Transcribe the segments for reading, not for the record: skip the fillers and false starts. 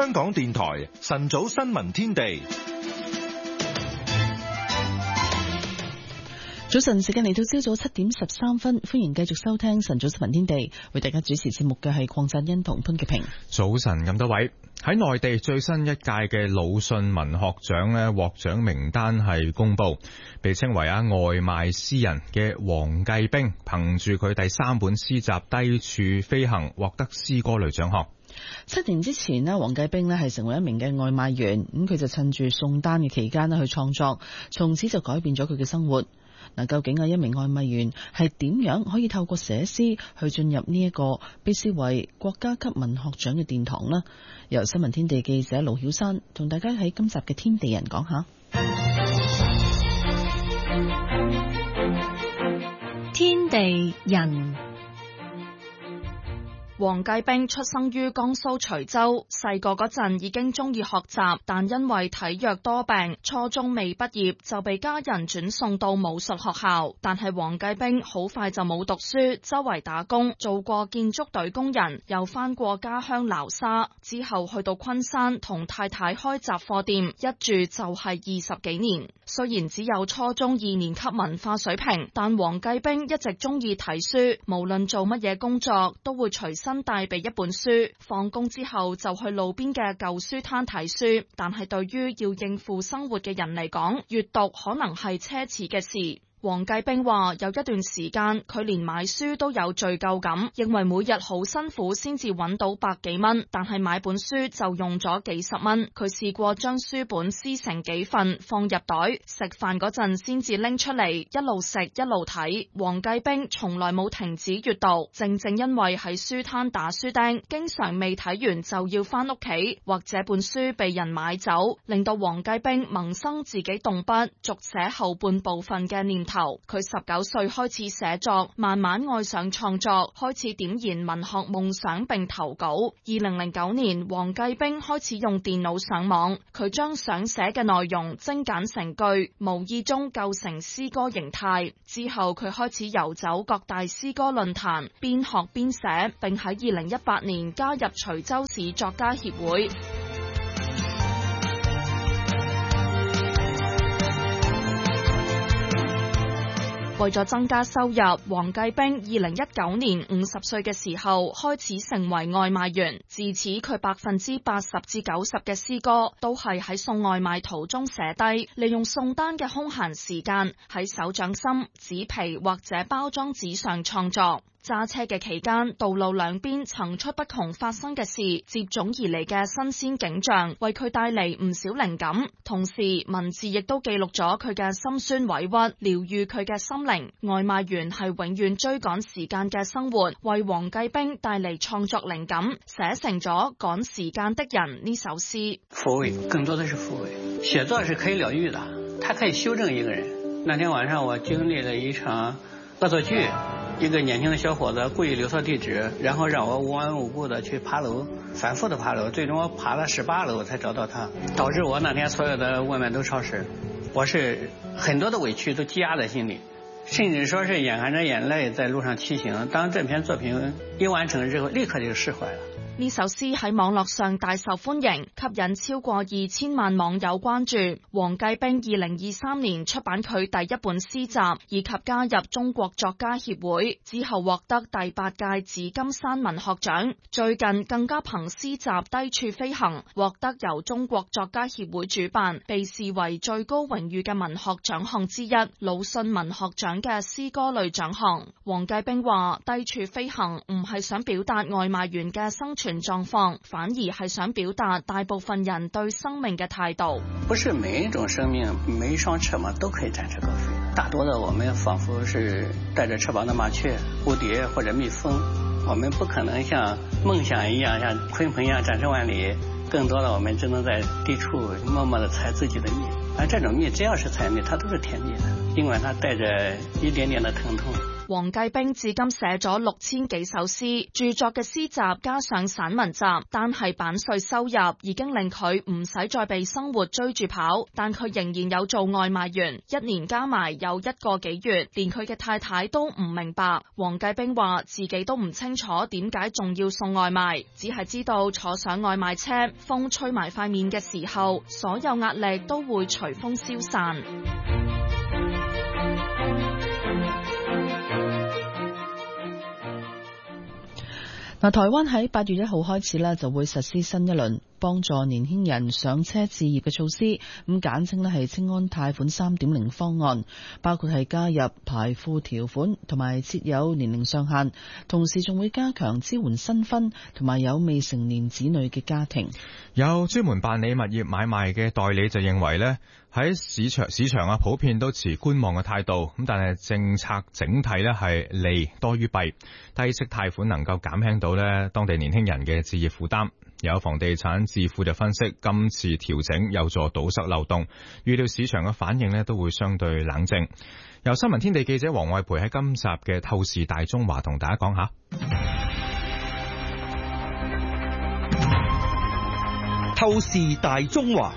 香港電台晨早新聞天地。 早晨，時間嚟到朝早7點13分，歡迎繼續收聽晨早新聞天地，為大家主持節目嘅係鄺振欣同潘潔平。 早晨咁多位，喺內地最新一屆嘅魯迅文學獎呢，獲獎名單係公布，被稱為外賣詩人嘅黃繼兵，憑住佢第3本詩集《低處飛行》獲得詩歌類獎項。 7年之前呢，黃繼兵呢係成為一名嘅外賣員，咁佢就趁住送單嘅期間呢去創作，從此就改變咗佢嘅生活。嗱，究竟一名外賣員係點樣可以透過寫詩去進入呢一個被視為國家級文學獎嘅殿堂呢？由新聞天地記者盧曉山同大家喺今集嘅天地人講下。 天地人。黃繼兵出生於江蘇徐州，細個嗰陣已經中意學習，但因為體弱多病，初中未畢業就被家人轉送到武術學校。但係黃繼兵好快就冇讀書，周圍打工，做過建築隊工人，又返過家鄉撈沙，之後去到昆山同太太開雜貨店，一住就係20幾年。雖然只有初中2年級文化水平，但黃繼兵一直中意睇書，無論做乜嘢工作都會隨身帶備一本書，放工之後就去路邊嘅舊書攤睇書。但係對於要應付生活嘅人嚟講，閱讀可能係奢侈嘅事。黃繼兵話有一段時間佢連買書都有罪疚感，認為每日好辛苦先至揾到100幾蚊，但係買本書就用咗幾十蚊。佢試過將書本撕成幾份放入袋，食飯嗰陣先至拎出嚟，一路食一路睇。黃繼兵從來冇停止閱讀，正因為喺書攤打書釘，經常未睇完就要返屋企，或者本書被人買走，令到黃繼兵萌生自己動筆續寫後半部分嘅念頭。佢19歲開始寫作，慢慢愛上創作，開始點燃文學夢想並投稿。2009年，黃繼兵開始用電腦上網，佢將想寫嘅內容精簡成句，無意中構成詩歌形態。之後佢開始遊走各大詩歌論壇，邊學邊寫，並喺2018年加入徐州市作家協會。為咗增加收入，黃繼兵2019年50歲嘅時候開始成為外賣員。自此，佢80%至90%嘅詩歌都係喺送外賣途中寫低，利用送單嘅空閒時間喺手掌心、紙皮或者包裝紙上創作。揸車嘅期間，道路兩邊層出不窮發生嘅事，接踵而嚟嘅新鮮景象，為佢帶嚟唔少靈感。同時，文字亦都記錄咗佢嘅心酸委屈，療癒佢嘅心靈。外賣員係永遠追趕時間嘅生活，為黃繼兵帶嚟創作靈感，寫成咗《趕時間的人》呢首詩。 撫慰，更多的是撫慰。寫作是可以療癒的，它可以修正一個人。那天晚上我經歷了一場惡作劇。一個年輕的小伙子故意留錯地址，然後讓我無緣無故的去爬樓，反覆的爬樓，最終我爬了18樓才找到他，導致我那天所有的外賣都超時。我是很多的委屈都積壓在心裏，甚至說是眼含着眼淚在路上騎行。當這篇作品一完成之後，立刻就釋懷了。 呢首詩喺網絡上大受歡迎，吸引超過2000萬網友關注。黃繼兵2023年出版佢第1本詩集，以及加入中國作家協會，之後獲得第8屆紫金山文學獎。最近更加憑詩集《低處飛行》獲得由中國作家協會主辦，被視為最高榮譽嘅文學獎項之一——魯迅文學獎嘅詩歌類獎項。黃繼兵話：低處飛行唔係想表達外賣員嘅生存狀況，反而係想表達大部分人對生命嘅態度。 不是每一種生命，每一雙翅膀都可以展翅高飛，大多的我們仿佛是帶着翅膀的麻雀、蝴蝶或者蜜蜂，我們不可能像夢想一樣，像鯤鵬一樣展翅萬里，更多的我們只能在低處默默地採自己的蜜，而這種蜜只要是採蜜，它都是甜蜜的，儘管它帶着一點點的疼痛。 黃繼兵至今寫咗6000幾首詩，著作嘅詩集加上散文集，單係版稅收入已經令佢唔使再被生活追住跑，但佢仍然有做外賣員，一年加埋有1個幾月，連佢嘅太太都唔明白。黃繼兵話自己都唔清楚點解仲要送外賣，只係知道坐上外賣車，風吹埋塊面嘅時候，所有壓力都會隨風消散。 台灣喺8月1號開始就會實施新一輪幫助年輕人上車置業嘅措施，咁簡稱係青安貸款 3.0 方案，包括係加入排富條款同埋設有年齡上限，同時仲會加強支援新婚同埋有未成年子女嘅家庭。 有專門辦理物業買賣嘅代理就認為呢，喺市場普遍都持觀望嘅態度，咁但係政策整體呢係利多於弊，低息貸款能夠減輕到呢當地年輕人嘅置業負擔。有房地產智庫就分析，今次調整有助堵塞漏洞，預料市場嘅反應呢都會相對冷靜。由新聞天地記者黃慧培喺今集嘅透視大中華同大家講下。 透視大中華。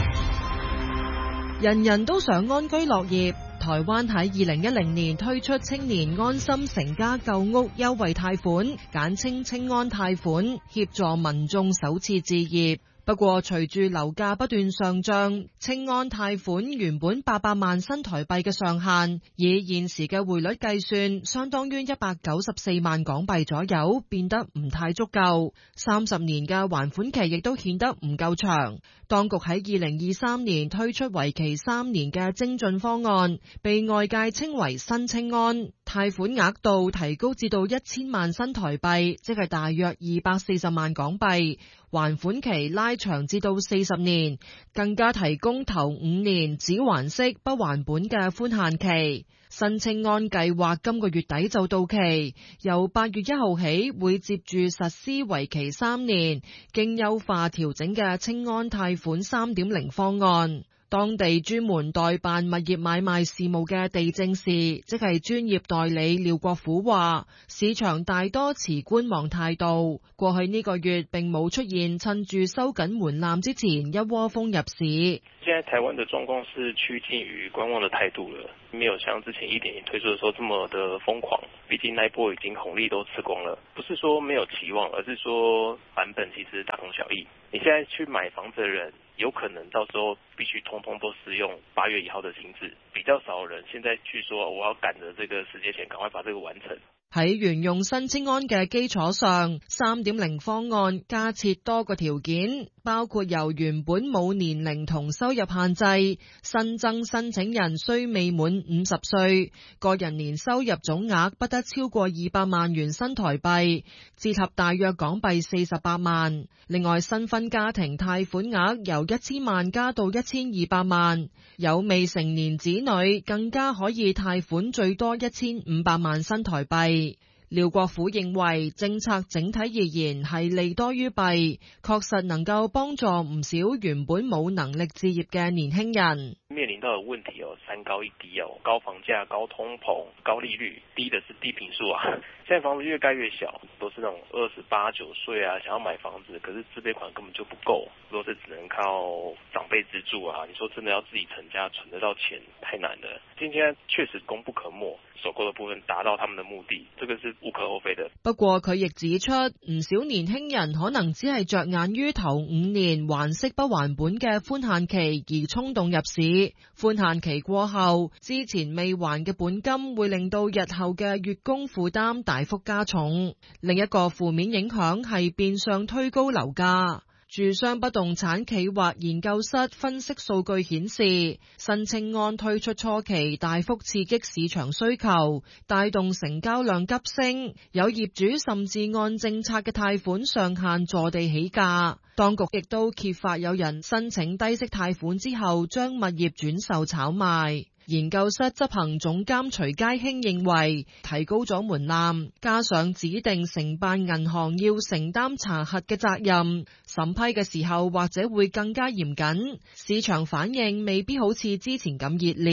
人人都想安居樂業。台灣喺2010年推出青年安心成家購屋優惠貸款，簡稱青安貸款，協助民眾首次置業。不過隨住樓價不斷上漲，青安貸款原本800萬新台幣嘅上限，以現時嘅匯率計算，相當於194萬港幣左右，變得唔太足夠。30年嘅還款期亦都顯得唔夠長。當局喺2023年推出為期3年嘅精進方案，被外界稱為新青安，貸款額度提高至到1000萬新台幣，即係大約240萬港幣，還款期拉長至到40年，更加提供頭5年只還息不還本嘅寬限期。新青安計劃今個月底就到期，由8月1號起會接住實施為期3年，經優化調整嘅青安貸款 3.0 方案。當地專門代辦物業買賣事務嘅地政士，即係專業代理廖國虎話，市場大多持觀望態度，過去呢個月並冇出現趁住收緊門檻之前一窩蜂入市。 現在台灣的狀況是趨近於觀望的態度了，沒有像之前1.0推出的時候這麼的瘋狂，畢竟那一波已經紅利都吃光了。不是說沒有期望，而是說版本其實大同小異。你現在去買房子的人，有可能到時候必須通通都適用8月1號的新制，比較少人現在去說我要趕着這個時間前趕快把這個完成。 喺沿用新青安嘅基礎上， 3.0 方案加設多個條件，包括由原本冇年齡同收入限制，新增申請人需未滿50歲，個人年收入總額不得超過200萬元新台幣，折合大約港幣48萬。另外，新婚家庭貸款額由1000萬加到1200萬，有未成年子女更加可以貸款最多1500萬新台幣。廖國虎認為政策整體而言係利多於弊，確實能夠幫助唔少原本冇能力置業嘅年輕人。 面臨到的問題有3高1低哦，高房價、高通膨、高利率，低的是地坪數啊。現在房子越蓋越小，都是那種28、9歲啊，想要買房子，可是自備款根本就不夠，如果是只能靠長輩資助啊，你說真的要自己成家存得到錢太難了。今天確實功不可沒，首購的部分達到他們的目的，這個是無可厚非的。 不過佢亦指出，唔少年輕人可能只係着眼於頭5年還息不還本嘅寬限期而衝動入市，寬限期過後，之前未還嘅本金會令到日後嘅月供負擔大幅加重。另一個負面影響係變相推高樓價。住商不動產企劃研究室分析數據顯示，新青安推出初期大幅刺激市場需求，帶動成交量急升，有業主甚至按政策嘅貸款上限坐地起價。當局亦都揭發有人申請低息貸款之後將物業轉售炒賣。研究室執行總監徐佳興認為，提高咗門檻，加上指定承辦銀行要承擔查核嘅責任，審批嘅時候或者會更加嚴謹，市場反應未必好似之前咁熱烈。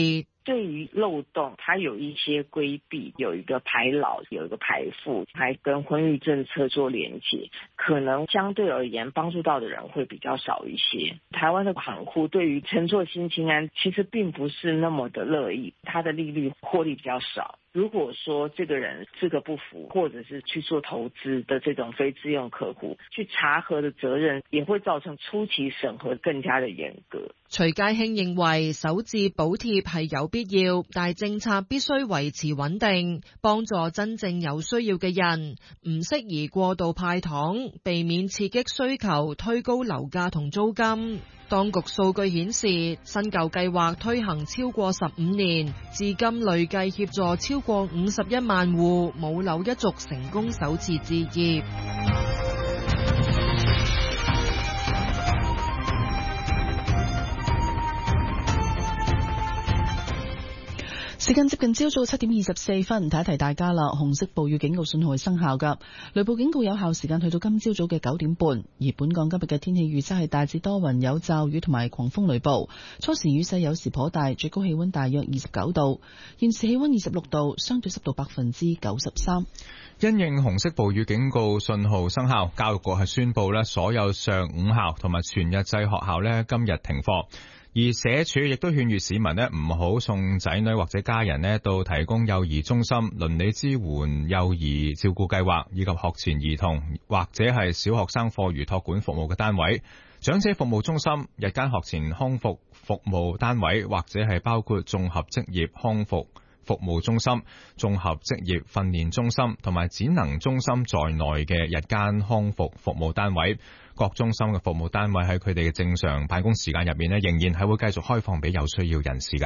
对于漏洞，它有一些规避，有一个排老，有一个排富，还跟婚育政策做连结，可能相对而言帮助到的人会比较少一些。台湾的行库对于承做新青安其实并不是那么的乐意，它的利率获利比较少。如果说这个人资格不符，或者是去做投資的這種非自用客戶，去查核的責任也會造成初期審核更加的嚴格。 徐佳興認為首置補貼係有必要，但政策必須維持穩定，幫助真正有需要嘅人，唔適宜過度派糖，避免刺激需求，推高樓價同租金。當局數據顯示，新舊計劃推行超過15年，至今累計協助超過51萬戶冇樓一族成功首次置業。 時間接近朝早7點24分，提一提大家啦。紅色暴雨警告信號係生效㗎，雷暴警告有效時間去到今朝早嘅9點半。而本港今日嘅天氣預測係大致多雲有驟雨同埋狂風雷暴，初時雨勢有時頗大，最高氣溫大約29度。現時氣溫26度，相對濕度93%。 因應紅色暴雨警告信號生效，教育局係宣布咧，所有上午校同埋全日制學校咧今日停課。而社署亦都勸喻市民咧唔好送仔女或者家人咧到提供幼兒中心、鄰里支援幼兒照顧計劃以及學前兒童或者係小學生課餘託管服務嘅單位、長者服務中心、日間學前康復服務單位或者係包括綜合職業康復服務中心、綜合職業訓練中心同埋展能中心在內嘅日間康復服務單位。各中心嘅服務單位喺佢哋嘅正常辦公時間入面咧，仍然係會繼續開放俾有需要人士㗎。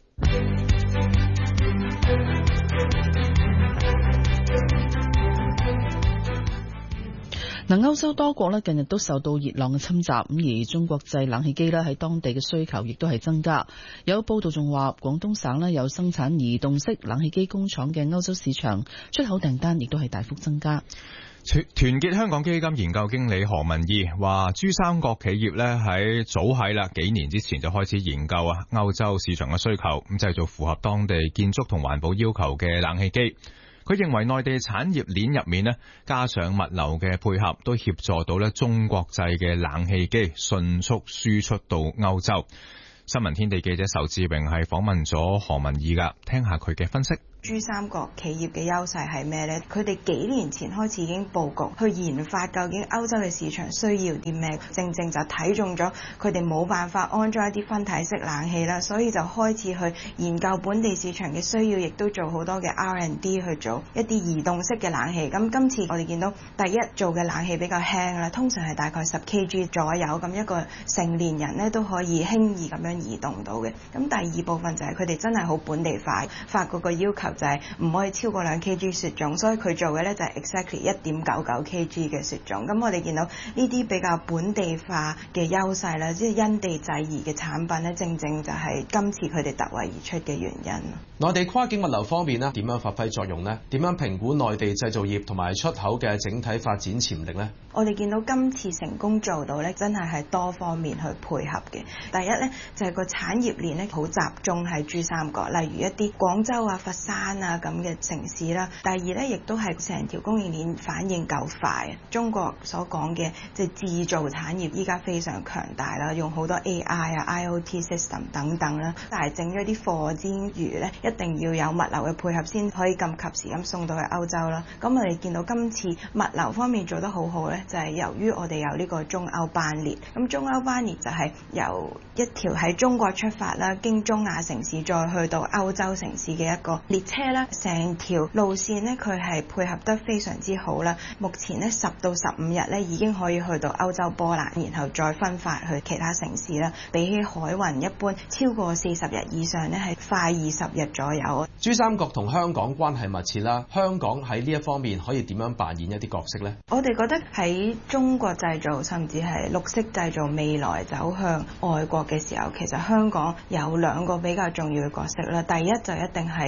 歐洲多國咧近日都受到熱浪嘅侵襲，咁而中國製冷氣機咧喺當地嘅需求亦都係增加。有報道仲話，廣東省咧有生產移動式冷氣機工廠嘅歐洲市場出口訂單亦都係大幅增加。 團結香港基金研究經理何文義話，珠三角企業咧早喺幾年之前就開始研究歐洲市場嘅需求，咁製造符合當地建築同環保要求嘅冷氣機。佢認為內地產業鏈入面加上物流嘅配合，都協助到中國製嘅冷氣機迅速輸出到歐洲。新聞天地記者仇志榮係訪問咗何文義㗎，聽下佢嘅分析。 珠三角企業嘅優勢係咩呢？佢哋幾年前開始已經佈局去研發究竟歐洲嘅市場需要啲咩，正正就睇中咗佢哋冇辦法安裝一啲分體式冷氣啦，所以就開始去研究本地市場嘅需要，亦都做好多嘅 R&D 去做一啲移動式嘅冷氣。咁今次我哋見到第一做嘅冷氣比較輕啦，通常係大概10 kg 左右，咁一個成年人呢都可以輕易咁樣移動到嘅。咁第二部分就係佢哋真係好本地化，法國個要求就係唔可以超過2 kg 雪種，所以佢做嘅呢就係 exactly 1.99 kg 嘅雪種。咁我哋見到呢啲比較本地化嘅優勢啦，即係因地制宜嘅產品呢，正正就係今次佢哋突圍而出嘅原因。 內地跨境物流方面呢，點樣發揮作用呢？點樣評估內地製造業同埋出口嘅整體發展潛力呢？ 我哋見到今次成功做到呢，真係多方面去配合嘅。第一呢，就係個產業鏈呢好集中喺珠三角，例如一啲廣州啊、佛山啊咁嘅城市啦。第二呢，亦都係成條供應鏈反應夠快。中國所講嘅即係製造產業依家非常強大啦，用好多 AI 啊、IoT system 等等啦。但係整咗啲貨之餘呢，一定要有物流嘅配合先可以咁及時咁送到去歐洲啦。咁我哋見到今次物流方面做得好好呢，就係由於我哋有呢個中歐班列。咁中歐班列就係由一條喺中國出發啦，經中亞城市再去到歐洲城市嘅一個列車啦。成條路線呢，佢係配合得非常之好啦。目前呢10到15日呢已經可以去到歐洲波蘭，然後再分發去其他城市啦。比起海運一般超過40日以上呢，係快20日左右。 珠三角同香港關係密切啦，香港喺呢一方面可以點樣扮演一啲角色呢？ 我哋覺得喺中國製造甚至係綠色製造未來走向外國嘅時候，其實香港有2個比較重要嘅角色啦。第一就一定係我哋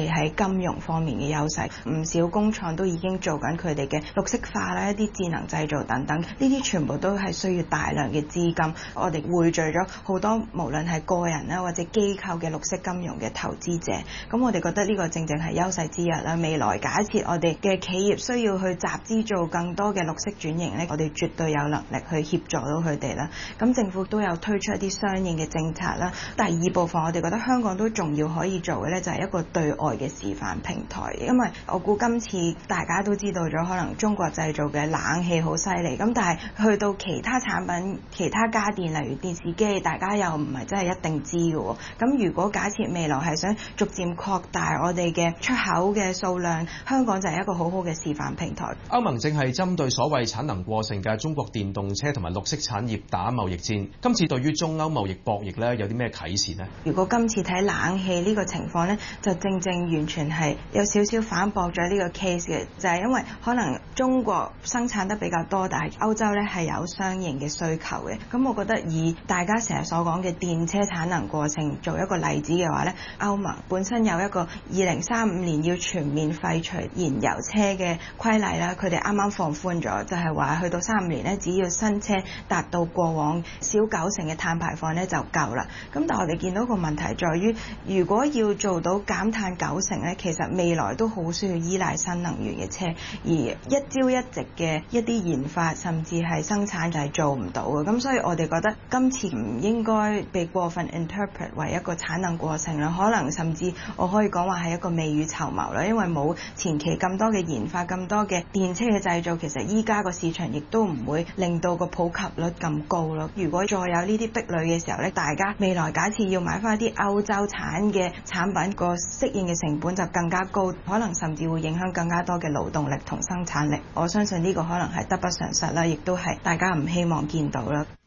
哋喺金融方面嘅優勢，唔少工廠都已經做緊佢哋嘅綠色化啦，一啲智能製造等等，呢啲全部都係需要大量嘅資金。我哋匯聚咗好多無論係個人啦或者機構嘅綠色金融嘅投資者，咁我哋覺得呢個正正係優勢之一啦。未來假設我哋嘅企業需要去集資做更多嘅綠色轉型呢，我哋絕對有能力去協助到佢哋啦。咁政府都有推出一啲相應嘅政策啦。第二部分我哋覺得香港都仲要可以做嘅呢，就係一個對外嘅示範平台，因為我估今次大家都知道咗，可能中國製造嘅冷氣好犀利，咁但係去到其他產品、其他家電，例如電視機，大家又唔係真係一定知嘅喎。咁如果假設未來係想逐漸擴大我哋嘅出口嘅數量，香港就係一個好好嘅示範平台。 歐盟正係針對所謂產能過剩嘅中國電動車同埋綠色產業打貿易戰。今次對於中歐貿易博弈咧，有啲咩啟示呢？ 如果今次睇冷氣呢個情況呢，就正完全係有少少反駁咗呢個 case 嘅，就係因為可能中國生產得比較多，但係歐洲呢係有相應嘅需求嘅。咁我覺得以大家成日所講嘅電車產能過剩做一個例子嘅話呢，歐盟本身有一個2035年要全面廢除燃油車嘅規例啦，佢哋啱啱放寬咗，就係話去到35年呢，只要新車達到過往少90%嘅碳排放呢就夠啦。咁但係我哋見到個問題在於，如果要做到減碳90%咧，其實未來都好需要依賴新能源嘅車，而一朝一夕嘅一啲研發甚至係生產就係做唔到嘅。咁所以我哋覺得今次唔應該被過分 interpret 為一個產能過剩啦，可能甚至我可以講話係一個未雨綢繆啦，因為冇前期咁多嘅研發、咁多嘅電車嘅製造，其實依家個市場亦都唔會令到個普及率咁高咯。如果再有呢啲壁壘嘅時候咧，大家未來假設要買翻一啲歐洲產嘅產品，個適應嘅成本就更加高，可能甚至會影響更加多嘅勞動力同生產力。我相信呢個可能係得不償失啦，亦都係大家唔希望見到啦。